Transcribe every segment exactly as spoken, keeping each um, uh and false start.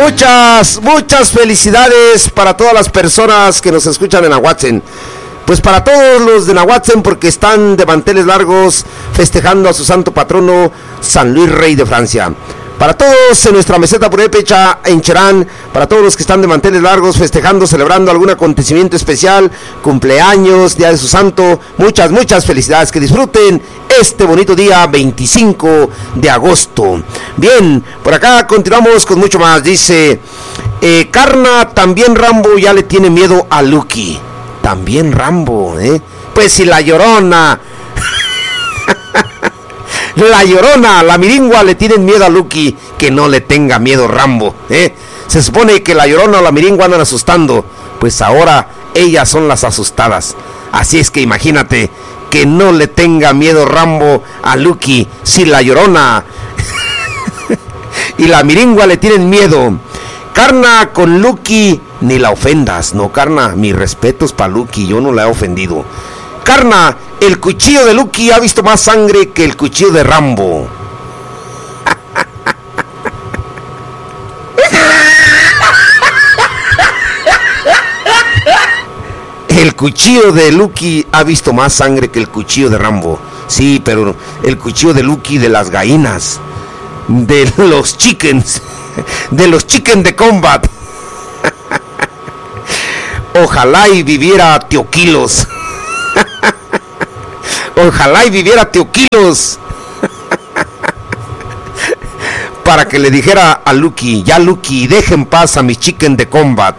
Muchas, muchas felicidades para todas las personas que nos escuchan en Nahuatzen. Pues para todos los de Nahuatzen, porque están de manteles largos festejando a su santo patrono, San Luis Rey de Francia. Para todos en nuestra meseta purépecha en Cherán, para todos los que están de manteles largos festejando, celebrando algún acontecimiento especial, cumpleaños, día de su santo, muchas, muchas felicidades, que disfruten este bonito día veinticinco de agosto. Bien, por acá continuamos con mucho más. Dice, eh, Carna, también Rambo ya le tiene miedo a Lucky. También Rambo, ¿eh? Pues si la Llorona... La Llorona, la Miringua le tienen miedo a Lucky, que no le tenga miedo Rambo, ¿eh? Se supone que la Llorona o la Miringua andan asustando, pues ahora ellas son las asustadas. Así es que imagínate que no le tenga miedo Rambo a Lucky, si la Llorona y la Miringua le tienen miedo. Carna, con Lucky ni la ofendas. No, Carna, mis respetos para Lucky, yo no la he ofendido. Carna, el cuchillo de Lucky ha visto más sangre que el cuchillo de Rambo. El cuchillo de Lucky ha visto más sangre que el cuchillo de Rambo. Sí, pero el cuchillo de Lucky de las gallinas, de los chickens, de los chicken de combat. Ojalá y viviera Teoquilos. Ojalá y viviera Teoquilos para que le dijera a Lucky, ya Lucky, deje en paz a mis chicken de combat.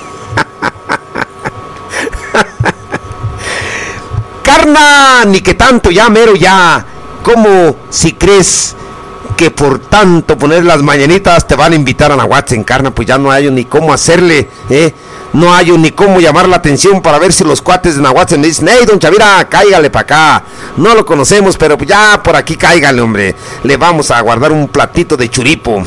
Carna, ni que tanto, ya mero ya. ¿Cómo si crees que por tanto poner las mañanitas te van a invitar a Nahuatzen, Carna? Pues ya no hay ni cómo hacerle, ¿eh? No hay ni cómo llamar la atención para ver si los cuates de Nahuatzen me dicen, hey, don Chavira, cáigale para acá. No lo conocemos, pero pues ya por aquí cáigale, hombre. Le vamos a guardar un platito de churipo.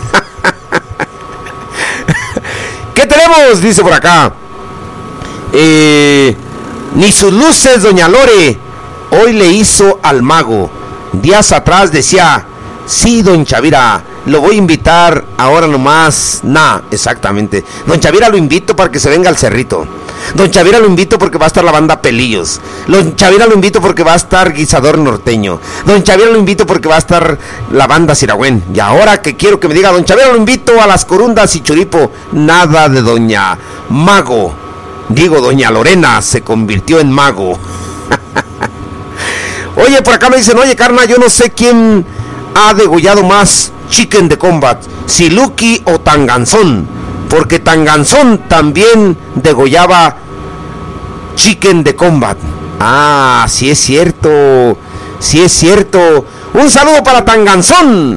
¿Qué tenemos? Dice por acá. Eh, ni sus luces, doña Lore. Hoy le hizo al mago. Días atrás decía, sí, don Chavira, lo voy a invitar ahora nomás. Nah, exactamente. Don Chavira lo invito para que se venga al cerrito. Don Chavira lo invito porque va a estar la banda Pelillos. Don Chavira lo invito porque va a estar Guisador Norteño. Don Chavira lo invito porque va a estar la banda Siragüen. Y ahora que quiero que me diga, don Chavira lo invito a las corundas y churipo. Nada de doña Mago. Digo, doña Lorena se convirtió en mago. Oye, por acá me dicen, oye, Carna, yo no sé quién ha degollado más chicken de combat, si Lucky o Tanganzón, porque Tanganzón también degollaba chicken de combat. Ah, sí es cierto, sí es cierto. Un saludo para Tanganzón.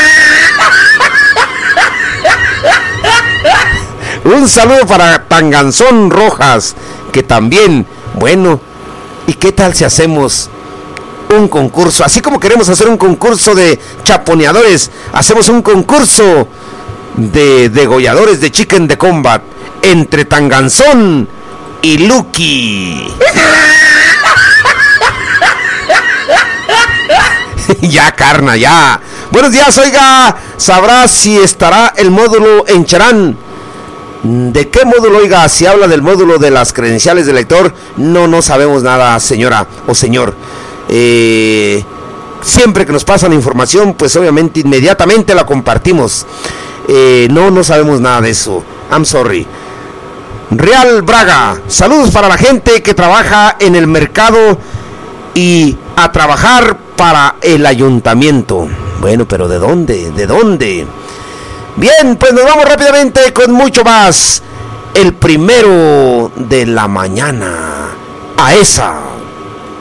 Un saludo para Tanganzón Rojas, que también, bueno, ¿y qué tal si hacemos un concurso? Así como queremos hacer un concurso de chaponeadores, hacemos un concurso de degolladores de chicken de combat entre Tanganzón y Lucky. Ya, Carna, ya. Buenos días, oiga, ¿sabrá si estará el módulo en Cherán? ¿De qué módulo, oiga? Si habla del módulo de las credenciales del lector, no, no sabemos nada, señora o señor. Eh, siempre que nos pasan información, pues obviamente inmediatamente la compartimos. Eh, no, no sabemos nada de eso. I'm sorry. Real Braga, saludos para la gente que trabaja en el mercado y a trabajar para el ayuntamiento. Bueno, pero ¿de dónde? ¿De dónde? Bien, pues nos vamos rápidamente con mucho más. El primero de la mañana. A esa.